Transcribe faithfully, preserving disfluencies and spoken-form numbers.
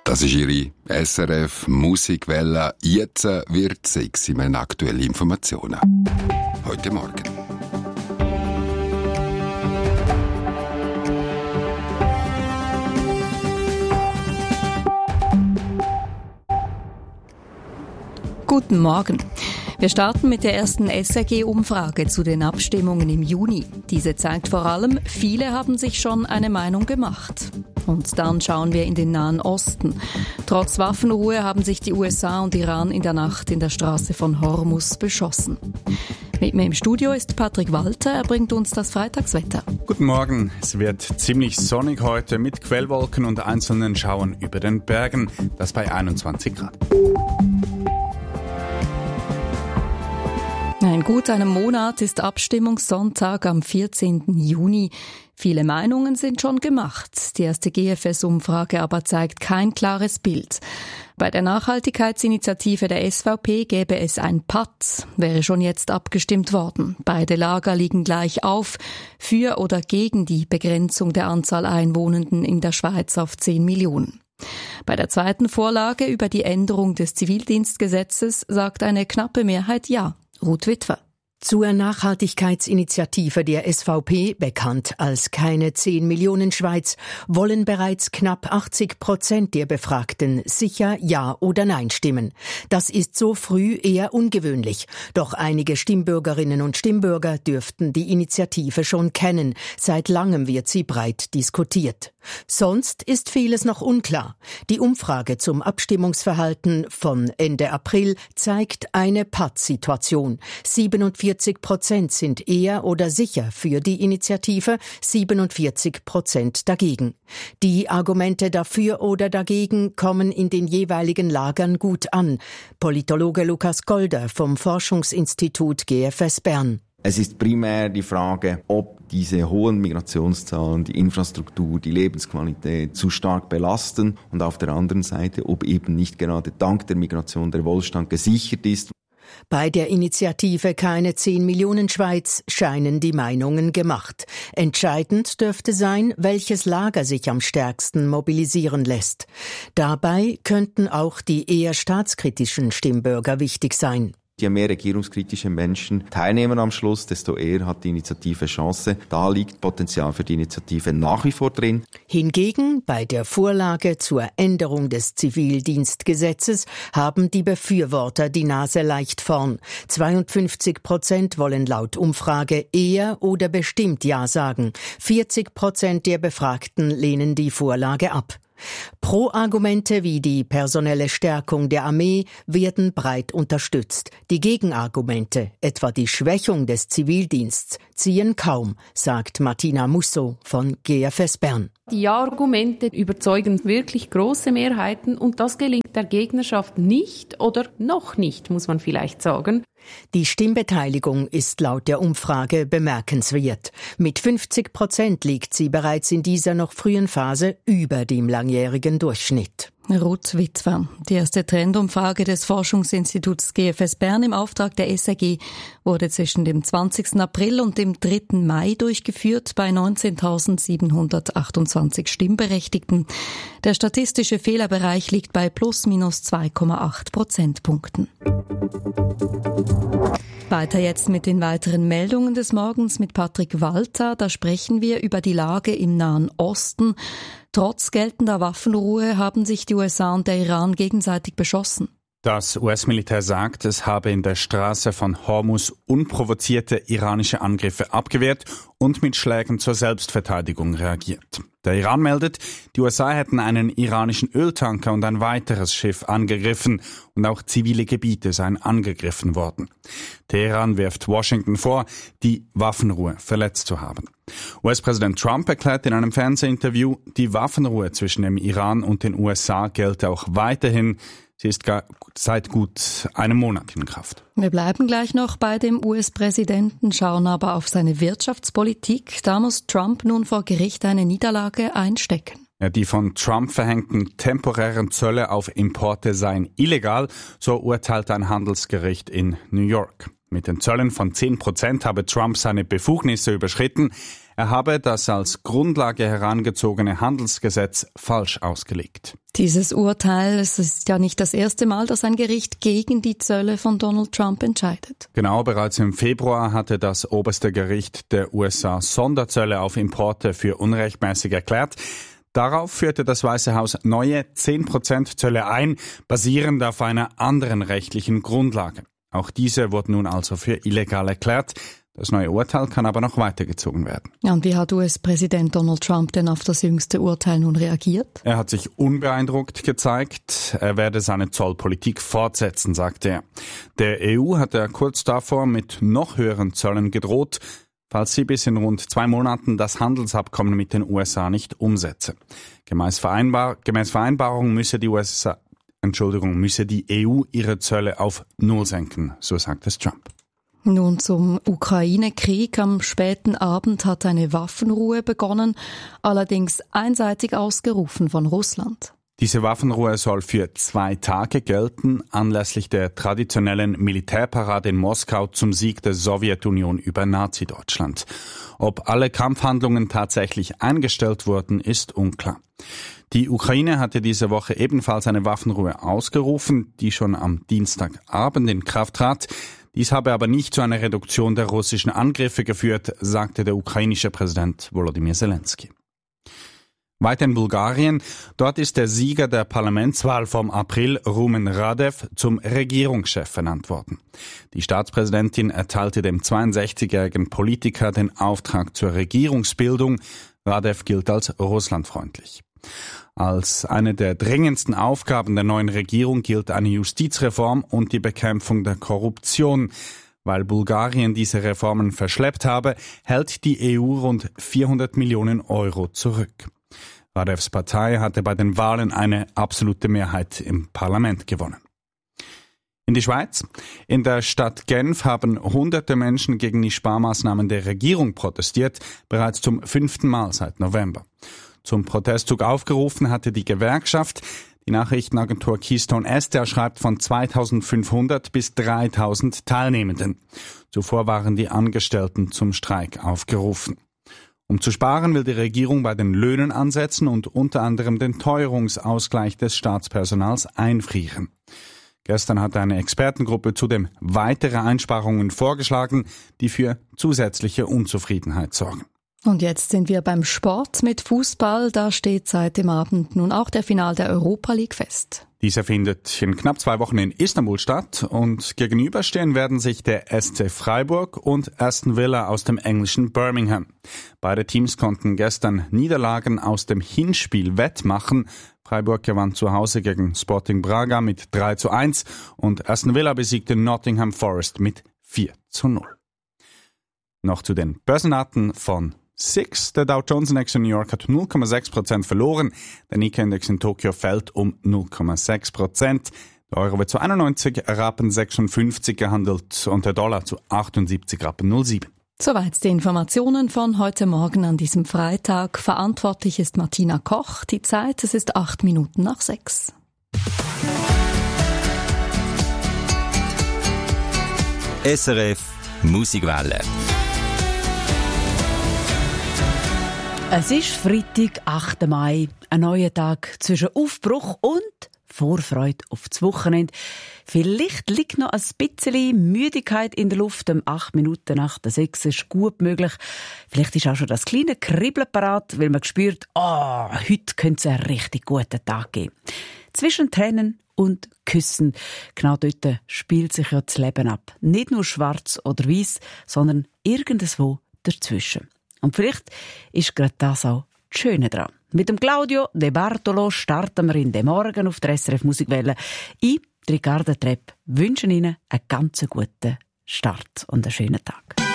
Das ist Ihre S R F Musikwelle. Jetzt wird sechs mit aktuellen Informationen. Heute Morgen. Guten Morgen. Wir starten mit der ersten S R G-Umfrage zu den Abstimmungen im Juni. Diese zeigt vor allem, viele haben sich schon eine Meinung gemacht. Und dann schauen wir in den Nahen Osten. Trotz Waffenruhe haben sich die U S A und Iran in der Nacht in der Straße von Hormuz beschossen. Mit mir im Studio ist Patrick Walter, er bringt uns das Freitagswetter. Guten Morgen, es wird ziemlich sonnig heute mit Quellwolken und einzelnen Schauern über den Bergen, das bei einundzwanzig Grad. In gut einem Monat ist Abstimmungssonntag am vierzehnten Juni. Viele Meinungen sind schon gemacht. Die erste G F S-Umfrage aber zeigt kein klares Bild. Bei der Nachhaltigkeitsinitiative der S V P gäbe es ein Patt, wäre schon jetzt abgestimmt worden. Beide Lager liegen gleich auf, für oder gegen die Begrenzung der Anzahl Einwohnenden in der Schweiz auf zehn Millionen. Bei der zweiten Vorlage über die Änderung des Zivildienstgesetzes sagt eine knappe Mehrheit Ja. Ruth Witwer. Zur Nachhaltigkeitsinitiative der S V P, bekannt als Keine zehn Millionen Schweiz, wollen bereits knapp achtzig Prozent der Befragten sicher Ja oder Nein stimmen. Das ist so früh eher ungewöhnlich. Doch einige Stimmbürgerinnen und Stimmbürger dürften die Initiative schon kennen. Seit langem wird sie breit diskutiert. Sonst ist vieles noch unklar. Die Umfrage zum Abstimmungsverhalten von Ende April zeigt eine Pattsituation. siebenundvierzig Prozent sind eher oder sicher für die Initiative, siebenundvierzig Prozent dagegen. Die Argumente dafür oder dagegen kommen in den jeweiligen Lagern gut an. Politologe Lukas Golder vom Forschungsinstitut G F S Bern. Es ist primär die Frage, ob diese hohen Migrationszahlen, die Infrastruktur, die Lebensqualität zu stark belasten und auf der anderen Seite, ob eben nicht gerade dank der Migration der Wohlstand gesichert ist. Bei der Initiative Keine zehn Millionen Schweiz scheinen die Meinungen gemacht. Entscheidend dürfte sein, welches Lager sich am stärksten mobilisieren lässt. Dabei könnten auch die eher staatskritischen Stimmbürger wichtig sein. Je mehr regierungskritische Menschen teilnehmen am Schluss, desto eher hat die Initiative Chance. Da liegt Potenzial für die Initiative nach wie vor drin. Hingegen bei der Vorlage zur Änderung des Zivildienstgesetzes haben die Befürworter die Nase leicht vorn. zweiundfünfzig Prozent wollen laut Umfrage eher oder bestimmt Ja sagen. vierzig Prozent der Befragten lehnen die Vorlage ab. Pro-Argumente wie die personelle Stärkung der Armee werden breit unterstützt. Die Gegenargumente, etwa die Schwächung des Zivildienstes, ziehen kaum, sagt Martina Musso von G F S Bern. Die Ja-Argumente überzeugen wirklich große Mehrheiten und das gelingt der Gegnerschaft nicht oder noch nicht, muss man vielleicht sagen. Die Stimmbeteiligung ist laut der Umfrage bemerkenswert. Mit fünfzig Prozent liegt sie bereits in dieser noch frühen Phase über dem langjährigen Durchschnitt. Ruth Witwer. Die erste Trendumfrage des Forschungsinstituts G F S Bern im Auftrag der S R G wurde zwischen dem zwanzigsten April und dem dritten Mai durchgeführt bei neunzehntausendsiebenhundertachtundzwanzig Stimmberechtigten. Der statistische Fehlerbereich liegt bei plus minus zwei Komma acht Prozentpunkten. Weiter jetzt mit den weiteren Meldungen des Morgens mit Patrick Walter. Da sprechen wir über die Lage im Nahen Osten. Trotz geltender Waffenruhe haben sich die U S A und der Iran gegenseitig beschossen. Das U S-Militär sagt, es habe in der Straße von Hormuz unprovozierte iranische Angriffe abgewehrt und mit Schlägen zur Selbstverteidigung reagiert. Der Iran meldet, die U S A hätten einen iranischen Öltanker und ein weiteres Schiff angegriffen und auch zivile Gebiete seien angegriffen worden. Teheran wirft Washington vor, die Waffenruhe verletzt zu haben. U S-Präsident Trump erklärt in einem Fernsehinterview, die Waffenruhe zwischen dem Iran und den U S A gelte auch weiterhin. Sie ist gar seit gut einem Monat in Kraft. Wir bleiben gleich noch bei dem U S-Präsidenten, schauen aber auf seine Wirtschaftspolitik. Da muss Trump nun vor Gericht eine Niederlage einstecken. Ja, die von Trump verhängten temporären Zölle auf Importe seien illegal, so urteilte ein Handelsgericht in New York. Mit den Zöllen von zehn Prozent habe Trump seine Befugnisse überschritten. Er habe das als Grundlage herangezogene Handelsgesetz falsch ausgelegt. Dieses Urteil, es ist ja nicht das erste Mal, dass ein Gericht gegen die Zölle von Donald Trump entscheidet. Genau, bereits im Februar hatte das oberste Gericht der U S A Sonderzölle auf Importe für unrechtmäßig erklärt. Darauf führte das Weiße Haus neue zehn Prozent Zölle ein, basierend auf einer anderen rechtlichen Grundlage. Auch diese wurden nun also für illegal erklärt. Das neue Urteil kann aber noch weitergezogen werden. Ja, und wie hat U S-Präsident Donald Trump denn auf das jüngste Urteil nun reagiert? Er hat sich unbeeindruckt gezeigt. Er werde seine Zollpolitik fortsetzen, sagte er. Der E U hat er kurz davor mit noch höheren Zöllen gedroht, falls sie bis in rund zwei Monaten das Handelsabkommen mit den U S A nicht umsetze. Gemäß, Vereinbar- gemäß Vereinbarung müsse die U S A, Entschuldigung, müsse die E U ihre Zölle auf Null senken, so sagt es Trump. Nun zum Ukraine-Krieg. Am späten Abend hat eine Waffenruhe begonnen, allerdings einseitig ausgerufen von Russland. Diese Waffenruhe soll für zwei Tage gelten, anlässlich der traditionellen Militärparade in Moskau zum Sieg der Sowjetunion über Nazi-Deutschland. Ob alle Kampfhandlungen tatsächlich eingestellt wurden, ist unklar. Die Ukraine hatte diese Woche ebenfalls eine Waffenruhe ausgerufen, die schon am Dienstagabend in Kraft trat. Dies habe aber nicht zu einer Reduktion der russischen Angriffe geführt, sagte der ukrainische Präsident Volodymyr Zelensky. Weiter in Bulgarien. Dort ist der Sieger der Parlamentswahl vom April, Rumen Radev, zum Regierungschef ernannt worden. Die Staatspräsidentin erteilte dem zweiundsechzigjährigen Politiker den Auftrag zur Regierungsbildung. Radev gilt als russlandfreundlich. Als eine der dringendsten Aufgaben der neuen Regierung gilt eine Justizreform und die Bekämpfung der Korruption. Weil Bulgarien diese Reformen verschleppt habe, hält die E U rund vierhundert Millionen Euro zurück. Radevs Partei hatte bei den Wahlen eine absolute Mehrheit im Parlament gewonnen. In die Schweiz. In der Stadt Genf haben hunderte Menschen gegen die Sparmaßnahmen der Regierung protestiert, bereits zum fünften Mal seit November. Zum Protestzug aufgerufen hatte die Gewerkschaft. Die Nachrichtenagentur Keystone Esther schreibt von zweitausendfünfhundert bis dreitausend Teilnehmenden. Zuvor waren die Angestellten zum Streik aufgerufen. Um zu sparen, will die Regierung bei den Löhnen ansetzen und unter anderem den Teuerungsausgleich des Staatspersonals einfrieren. Gestern hat eine Expertengruppe zudem weitere Einsparungen vorgeschlagen, die für zusätzliche Unzufriedenheit sorgen. Und jetzt sind wir beim Sport mit Fußball. Da steht seit dem Abend nun auch der Final der Europa League fest. Dieser findet in knapp zwei Wochen in Istanbul statt und gegenüberstehen werden sich der S C Freiburg und Aston Villa aus dem englischen Birmingham. Beide Teams konnten gestern Niederlagen aus dem Hinspiel wettmachen. Freiburg gewann zu Hause gegen Sporting Braga mit drei zu eins und Aston Villa besiegte Nottingham Forest mit vier zu null. Noch zu den Börsendaten von Six. Der Dow Jones Index in New York hat null Komma sechs Prozent verloren. Der Nikkei-Index in Tokio fällt um null Komma sechs Prozent. Der Euro wird zu einundneunzig Rappen sechsundfünfzig gehandelt und der Dollar zu achtundsiebzig Rappen null sieben. Soweit die Informationen von heute Morgen an diesem Freitag. Verantwortlich ist Martina Koch. Die Zeit, es ist acht Minuten nach sechs. S R F Musikwelle. Es ist Freitag, achter Mai, ein neuer Tag zwischen Aufbruch und Vorfreude auf das Wochenende. Vielleicht liegt noch ein bisschen Müdigkeit in der Luft. Um acht Minuten nach der sechs ist gut möglich. Vielleicht ist auch schon das kleine Kribbeln parat, weil man spürt, oh, heute könnte es einen richtig guten Tag geben. Zwischen Tränen und Küssen, genau dort spielt sich ja das Leben ab. Nicht nur schwarz oder weiß, sondern irgendwo dazwischen. Und vielleicht ist gerade das auch das Schöne dran. Mit dem Claudio De Bartolo starten wir in den Morgen auf der S R F Musikwelle. Ich, Ricarda Trepp, wünsche Ihnen einen ganz guten Start und einen schönen Tag.